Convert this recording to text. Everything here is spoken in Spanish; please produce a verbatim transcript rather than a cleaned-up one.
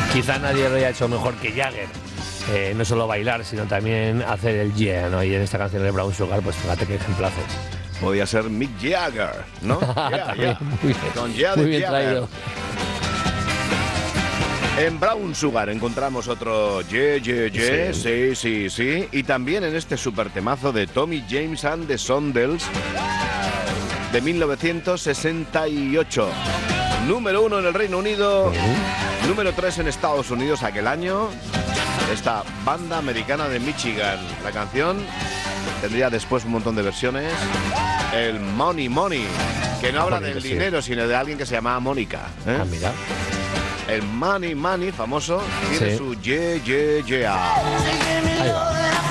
Quizá nadie lo haya hecho mejor que Jagger. Eh, no solo bailar, sino también hacer el yeah, ¿no? Y en esta canción de Brown Sugar, pues fíjate qué ejemplazos. Podía ser Mick Jagger, ¿no? Yeah, yeah. Muy bien, Con yeah muy de bien Jagger. traído. En Brown Sugar encontramos otro yeah, yeah, yeah, sí, sí, sí. Y también en este super temazo de Tommy James and the Shondells de mil novecientos sesenta y ocho. Número uno en el Reino Unido, uh-huh. número tres en Estados Unidos aquel año. Esta banda americana de Michigan. La canción tendría después un montón de versiones. El Money Money, que no habla Money, del sí. dinero, sino de alguien que se llamaba Mónica. ¿eh? Ah, mira. El Money Money, famoso, tiene sí. su yeah, yeah, yeah. Ahí va.